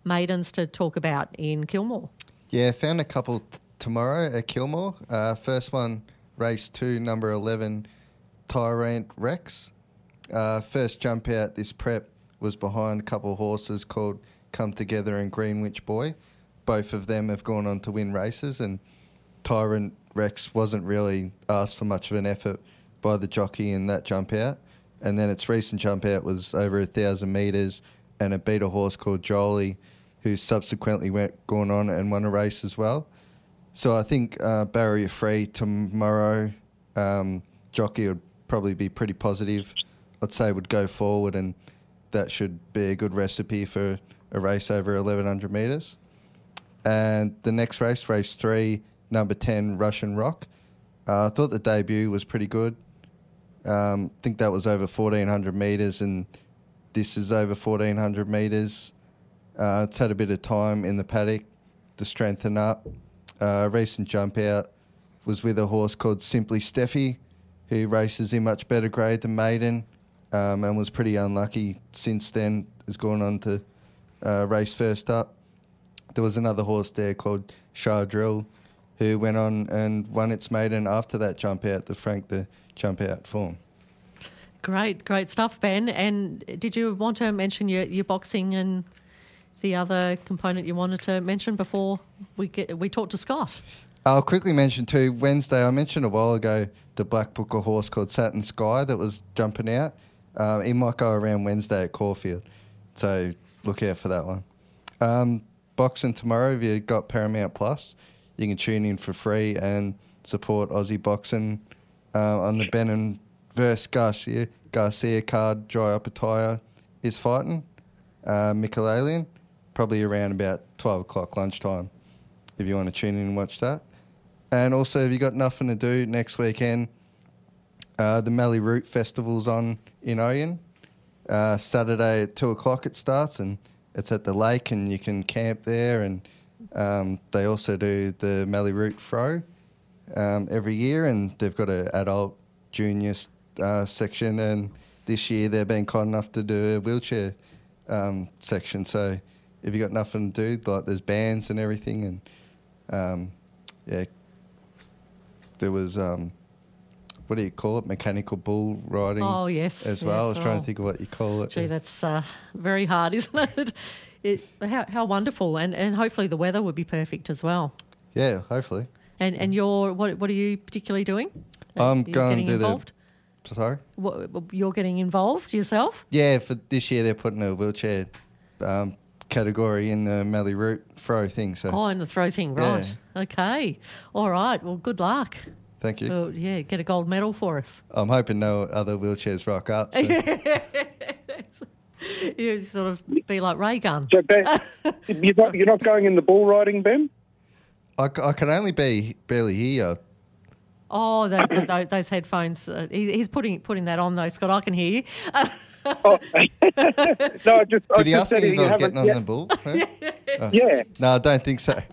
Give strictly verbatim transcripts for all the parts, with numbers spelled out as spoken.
maidens to talk about in Kilmore. Yeah, found a couple t- tomorrow at Kilmore. Uh, first one, race two, number eleven, Tyrant Rex. Uh, first jump out this prep was behind a couple of horses called Come Together and Greenwich Boy. Both of them have gone on to win races, and Tyrant Rex wasn't really asked for much of an effort by the jockey in that jump out. And then its recent jump out was over a thousand metres, and it beat a horse called Jolie, who subsequently went gone on and won a race as well. So I think uh, Barrier Free tomorrow, um, jockey would probably be pretty positive. I'd say would go forward, and that should be a good recipe for a race over eleven hundred metres. And the next race, race three, number ten, Russian Rock. Uh, I thought the debut was pretty good. Um, I think that was over fourteen hundred metres, and this is over fourteen hundred metres. Uh, it's had a bit of time in the paddock to strengthen up. Uh, recent jump out was with a horse called Simply Steffi, who races in much better grade than Maiden, um, and was pretty unlucky since then. Has gone on to uh, race first up. There was another horse there called Shah Drill, who went on and won its maiden after that jump out to frank the jump out form. Great, great stuff, Ben. And did you want to mention your, your boxing and the other component you wanted to mention before we get we talk to Scott? I'll quickly mention too, Wednesday, I mentioned a while ago the Black Book, a horse called Saturn Sky that was jumping out. Um, he might go around Wednesday at Caulfield, so look out for that one. Um, boxing tomorrow, if you've got Paramount Plus, you can tune in for free and support Aussie boxing uh, on the Benin versus Garcia, Garcia card. Dry Up Attire is fighting. Uh, Michelalian, probably around about twelve o'clock lunchtime if you want to tune in and watch that. And also, if you've got nothing to do next weekend, uh, the Mallee Root Festival's on in Oyen. Uh, Saturday at two o'clock it starts, and it's at the lake, and you can camp there. And um, they also do the Mallee Root Throw um, every year, and they've got an adult junior uh, section, and this year they've been kind enough to do a wheelchair um, section. So if you've got nothing to do, like there's bands and everything, and um, yeah, there was, um, what do you call it, mechanical bull riding Oh, yes. as well. Yes. I was trying Oh. to think of what you call it. Gee, that's uh, very hard, isn't it? it how, how wonderful. And, and hopefully the weather would be perfect as well. Yeah, hopefully. And and you're, what, what are you particularly doing? I'm You're going getting to do involved? the... Sorry? What, you're getting involved yourself? Yeah, for this year they're putting a wheelchair um, category in the Mallee Root Throw thing. So Oh, and the throw thing, right. Yeah. Okay. All right. Well, good luck. thank you. Well, yeah, get a gold medal for us. I'm hoping no other wheelchairs rock up. So. You sort of be like Ray Gun. So, Ben, you're not, you're not going in the bull riding, Ben? I, c- I can only be barely hear. Oh, the, the, tho- those headphones. Uh, he, he's putting putting that on though, Scott. I can hear you. Oh. No, I just, I Did he just ask said me you if I was haven't getting on yet. the bull? Huh? Oh. Yeah. No, I don't think so.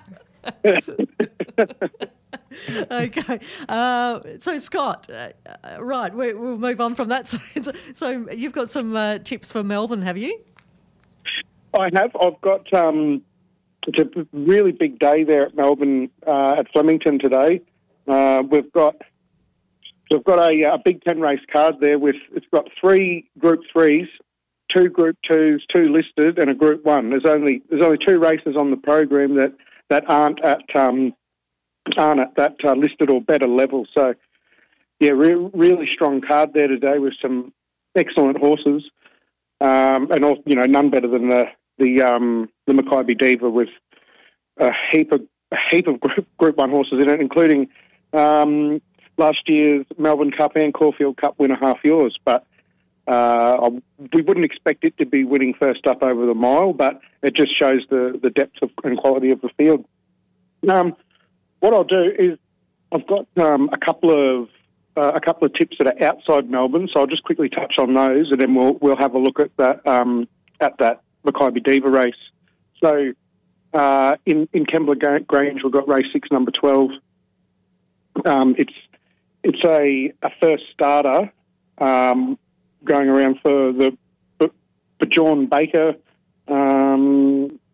Okay. Uh, so, Scott, uh, uh, right, we, we'll move on from that. So, so you've got some uh, tips for Melbourne, have you? I have. I've got, um, it's a really big day there at Melbourne, uh, at Flemington today. Uh, we've got, we've got a, a Big Ten race card there with, it's got three Group threes, two Group twos, two listed, and a Group one. There's only, there's only two races on the program that, that aren't at, um, aren't at that uh, listed or better level. So, yeah, re- really strong card there today with some excellent horses, um, and also, you know, none better than the the um, the Mackay Diva with a heap of a heap of Group, group One horses in it, including um, last year's Melbourne Cup and Caulfield Cup winner Half Yours. But uh, we wouldn't expect it to be winning first up over the mile, but it just shows the the depth of, and quality of the field. Um, What I'll do is I've got um, a couple of uh, a couple of tips that are outside Melbourne, so I'll just quickly touch on those, and then we'll we'll have a look at that um, at that Mackay Diva race. So uh, in in Kembla Grange, we've got race six, number twelve. Um, it's it's a a first starter um, going around for the for John Baker um,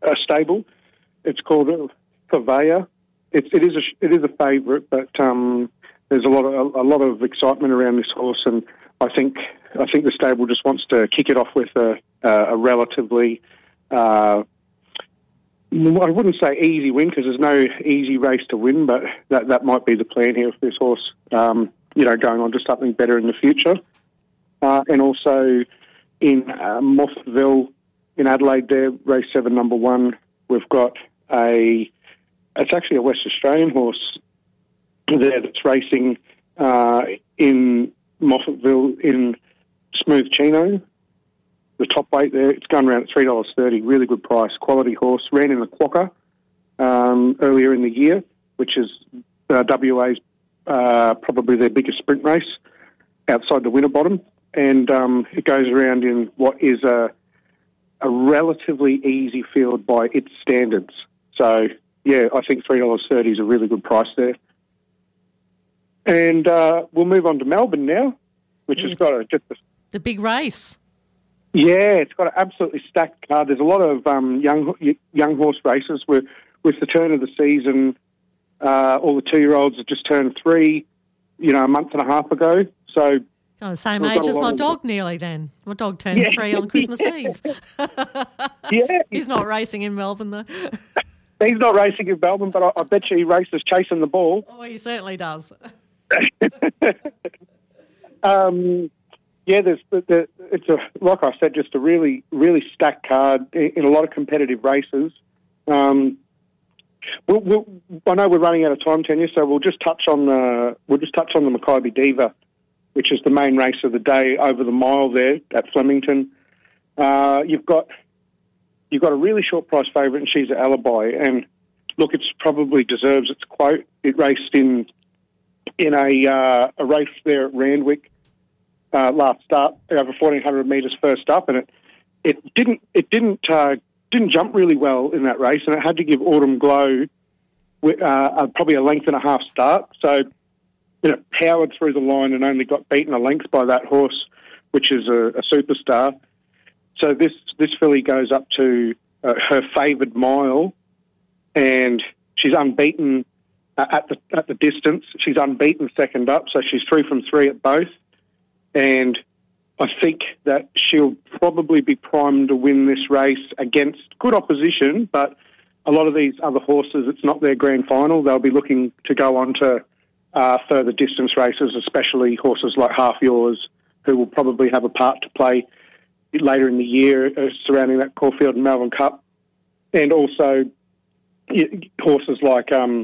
a stable. It's called Pavea. It's it is a it is a favourite, but um, there's a lot of a, a lot of excitement around this horse, and I think I think the stable just wants to kick it off with a a relatively. Uh, I wouldn't say easy win because there's no easy race to win, but that, that might be the plan here for this horse, um, you know, going on to something better in the future. Uh, and also in uh, Moffattville in Adelaide there, race seven, number one, we've got a, it's actually a West Australian horse there that's racing uh, in Moffattville in Smooth Chino. The top weight there, it's going around at three dollars thirty, really good price, quality horse. Ran in the Quokka um, earlier in the year, which is uh, W A's uh, probably their biggest sprint race outside the Winterbottom. And um, it goes around in what is a, a relatively easy field by its standards. So, yeah, I think three dollars thirty is a really good price there. And uh, we'll move on to Melbourne now, which yeah. has got a, just a... The big race. Yeah, it's got an absolutely stacked card. There's a lot of um, young young horse races. With with the turn of the season, uh, all the two-year-olds have just turned three, you know, a month and a half ago. So, oh, same age as my dog nearly then. My dog turns yeah. three on Christmas Eve. yeah. He's not racing in Melbourne, though. He's not racing in Melbourne, but I, I bet you he races chasing the ball. Oh, he certainly does. um... Yeah, there's the, it's a like I said, just a really really stacked card in, in a lot of competitive races. Um, we'll, we'll, I know we're running out of time, Tanya, so we'll just touch on the we'll just touch on the Makybe Diva, which is the main race of the day over the mile there at Flemington. Uh, you've got you've got a really short price favourite, and she's an alibi. And look, it's probably deserves its quote. It raced in in a uh, a race there at Randwick. Uh, last start over fourteen hundred metres first up, and it it didn't it didn't uh, didn't jump really well in that race, and it had to give Autumn Glow uh, probably a length and a half start. So you know, powered through the line and only got beaten a length by that horse, which is a, a superstar. So this this filly goes up to uh, her favoured mile, and she's unbeaten uh, at the at the distance. She's unbeaten second up, so she's three from three at both. And I think that she'll probably be primed to win this race against good opposition, but a lot of these other horses, it's not their grand final. They'll be looking to go on to uh, further distance races, especially horses like Half Yours, who will probably have a part to play later in the year uh, surrounding that Caulfield and Melbourne Cup. And also y- horses like um,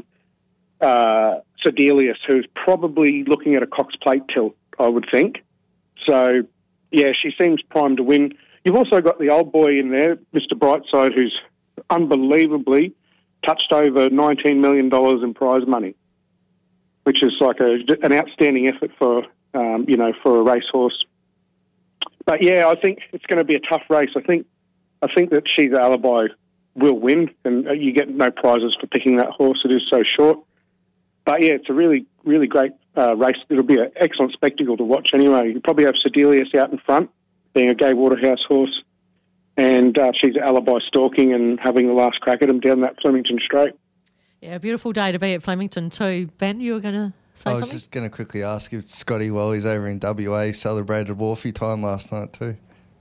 uh, Sedelius, who's probably looking at a Cox Plate tilt, I would think. So, yeah, she seems primed to win. You've also got the old boy in there, Mister Brightside, who's unbelievably touched over nineteen million dollars in prize money, which is like a, an outstanding effort for, um, you know, for a racehorse. But, yeah, I think it's going to be a tough race. I think I think that She's an Alibi will win, and you get no prizes for picking that horse. It is so short. But, yeah, it's a really, really great uh, race. It'll be an excellent spectacle to watch anyway. You probably have Sedelius out in front, being a Gay Waterhouse horse, and uh, She's an Alibi stalking and having the last crack at him down that Flemington straight. Yeah, a beautiful day to be at Flemington too. Ben, you were going to say I was something? just going to quickly ask if Scotty, while he's over in W A, celebrated Wharfie time last night too.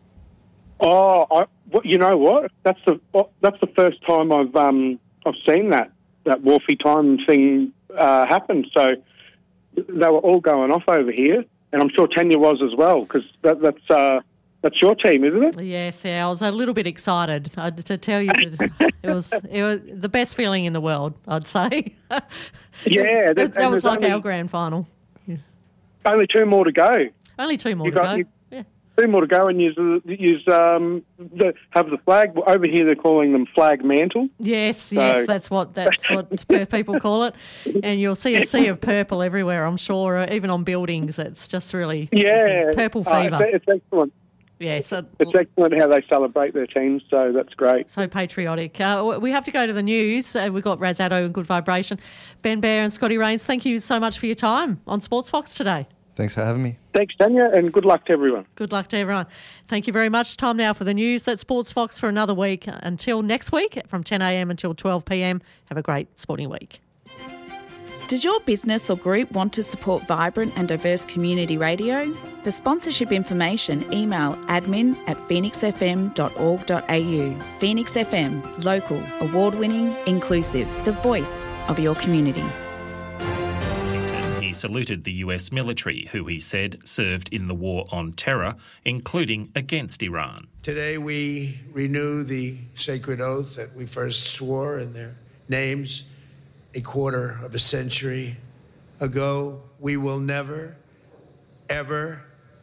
Oh, I, well, you know what? That's the that's the first time I've um I've seen that that Wharfie time thing uh, happen. So they were all going off over here, and I'm sure Tanya was as well, because that, that's uh, that's your team, isn't it? Yes, yeah. I was a little bit excited uh, to tell you that it was it was the best feeling in the world, I'd say. Yeah, that, that was like only, our grand final. Yeah. Only two more to go. Only two more you to got, go. You, yeah. Two more to go, and use use um the, have the flag over here. They're calling them flag mantle. Yes, so. yes, that's what that's what Perth people call it. And you'll see a sea of purple everywhere. I'm sure, uh, even on buildings, it's just really yeah purple fever. Uh, it's, it's excellent. Yeah, so it's excellent how they celebrate their teams. So that's great. So patriotic. Uh, we have to go to the news. Uh, we've got Razado and Good Vibration. Ben Bear and Scotty Rains, thank you so much for your time on Sports Fox today. Thanks for having me. Thanks, Tanya, and good luck to everyone. Good luck to everyone. Thank you very much. Time now for the news. That's Sports Fox for another week. Until next week, from ten a.m. until twelve p.m. Have a great sporting week. Does your business or group want to support vibrant and diverse community radio? For sponsorship information, email admin at phoenix f m dot org dot a u. Phoenix F M, local, award-winning, inclusive, the voice of your community. He saluted the U S military, who he said served in the war on terror, including against Iran. Today we renew the sacred oath that we first swore in their names a quarter of a century ago. We will never, ever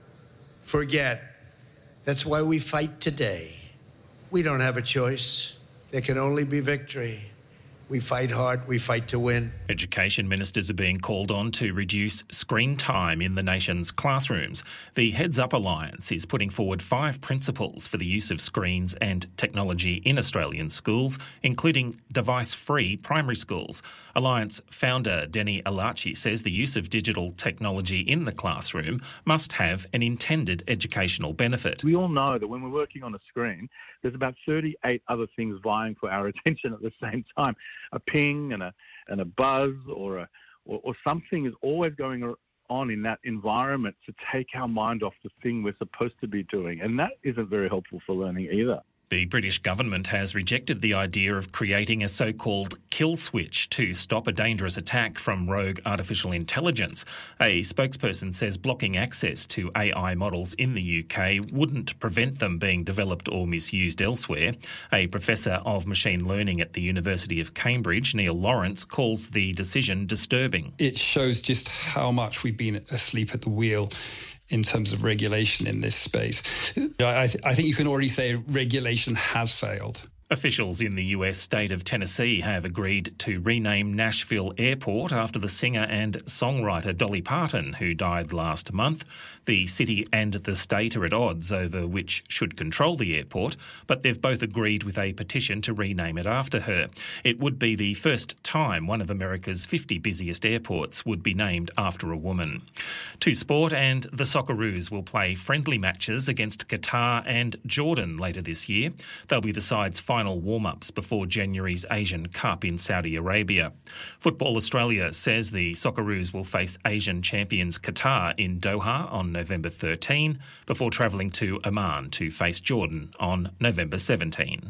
forget. That's why we fight today. We don't have a choice. There can only be victory. We fight hard, we fight to win. Education ministers are being called on to reduce screen time in the nation's classrooms. The Heads Up Alliance is putting forward five principles for the use of screens and technology in Australian schools, including device-free primary schools. Alliance founder Denny Alachi says the use of digital technology in the classroom must have an intended educational benefit. We all know that when we're working on a screen, there's about thirty-eight other things vying for our attention at the same time. A ping and a and a buzz or a or, or something is always going on in that environment to take our mind off the thing we're supposed to be doing, and that isn't very helpful for learning either. The British government has rejected the idea of creating a so-called kill switch to stop a dangerous attack from rogue artificial intelligence. A spokesperson says blocking access to A I models in the U K wouldn't prevent them being developed or misused elsewhere. A professor of machine learning at the University of Cambridge, Neil Lawrence, calls the decision disturbing. It shows just how much we've been asleep at the wheel in terms of regulation in this space. I, th- I think you can already say regulation has failed. Officials in the U S state of Tennessee have agreed to rename Nashville Airport after the singer and songwriter Dolly Parton, who died last month. The city and the state are at odds over which should control the airport, but they've both agreed with a petition to rename it after her. It would be the first time one of America's fifty busiest airports would be named after a woman. To sport, and the Socceroos will play friendly matches against Qatar and Jordan later this year. They'll be the side's final Final warm-ups before January's Asian Cup in Saudi Arabia. Football Australia says the Socceroos will face Asian champions Qatar in Doha on November thirteenth before travelling to Oman to face Jordan on November seventeenth.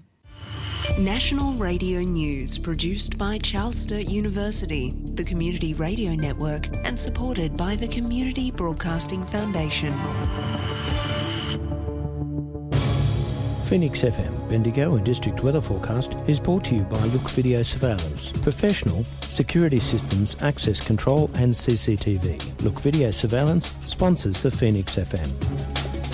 National Radio News, produced by Charles Sturt University, the Community Radio Network, and supported by the Community Broadcasting Foundation. Phoenix F M, Bendigo and District Weather Forecast is brought to you by Look Video Surveillance. Professional, security systems, access control and C C T V. Look Video Surveillance sponsors the Phoenix F M.